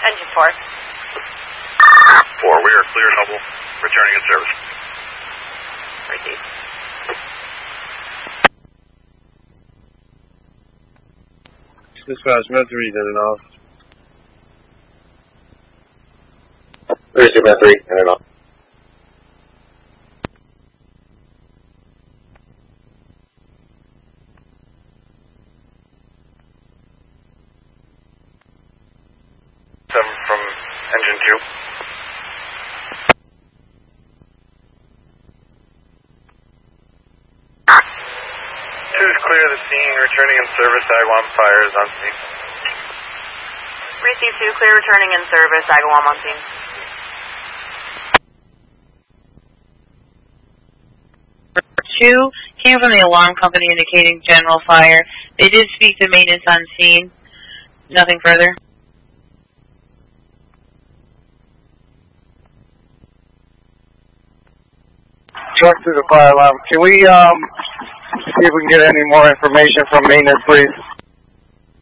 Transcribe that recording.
Engine 4. 4, we are clear, Noble. Returning in service. Received. Dispatch, Med 3, in and off. 32 Med 3, in and off. From engine 2. Two's clear of the scene, returning in service. Agawam fire is on scene. Received 2, clear returning in service. Agawam on scene. Two came from the alarm company indicating general fire. They did speak to maintenance on scene. Nothing further. Truck to the fire alarm. Can we see if we can get any more information from maintenance, please?